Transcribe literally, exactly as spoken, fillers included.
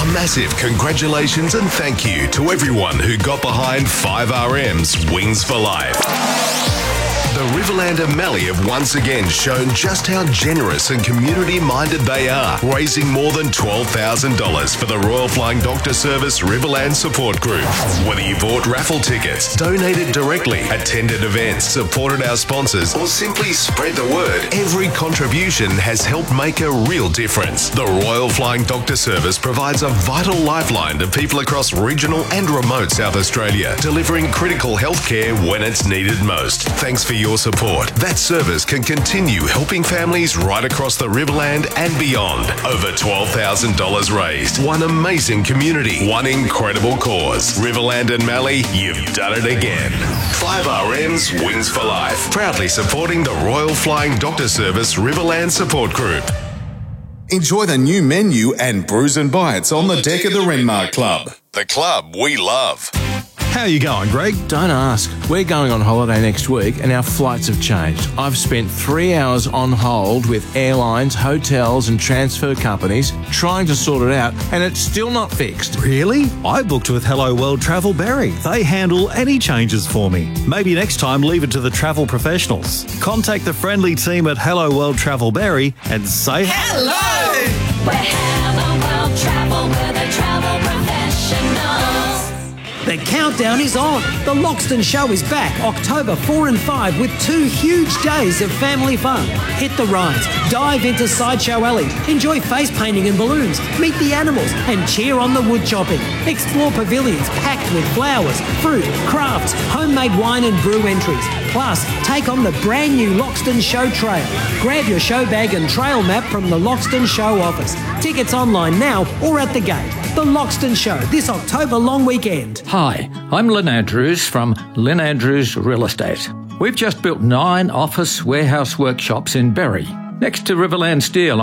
massive congratulations and thank you to everyone who got behind five R M's Wings for Life. The Riverland and Mallee have once again shown just how generous and community-minded they are, raising more than twelve thousand dollars for the Royal Flying Doctor Service Riverland Support Group. Whether you bought raffle tickets, donated directly, attended events, supported our sponsors, or simply spread the word, every contribution has helped make a real difference. The Royal Flying Doctor Service provides a vital lifeline to people across regional and remote South Australia, delivering critical health care when it's needed most. Thanks for your support. That service can continue helping families right across the Riverland and beyond. Over twelve thousand dollars raised. One amazing community. One incredible cause. Riverland and Mallee, you've done it again. five R M's Wings for Life. Proudly supporting the Royal Flying Doctor Service Riverland Support Group. Enjoy the new menu and brews and bites on the deck of the Renmark Club. The club we love. How are you going, Greg? Don't ask. We're going on holiday next week and our flights have changed. I've spent three hours on hold with airlines, hotels and transfer companies trying to sort it out and it's still not fixed. Really? I booked with Hello World Travel Berry. They handle any changes for me. Maybe next time leave it to the travel professionals. Contact the friendly team at Hello World Travel Berry and say hello! We're Hello World Travel, we're the travel professionals. The countdown is on. The Loxton Show is back October four and five with two huge days of family fun. Hit the rides, dive into Sideshow Alley, enjoy face painting and balloons, meet the animals and cheer on the wood chopping. Explore pavilions packed with flowers, fruit, crafts, homemade wine and brew entries. Plus, take on the brand new Loxton Show Trail. Grab your show bag and trail map from the Loxton Show office. Tickets online now or at the gate. The Loxton Show this October long weekend. Hi, I'm Lynn Andrews from Lynn Andrews Real Estate. We've just built nine office warehouse workshops in Berry, next to Riverland Steel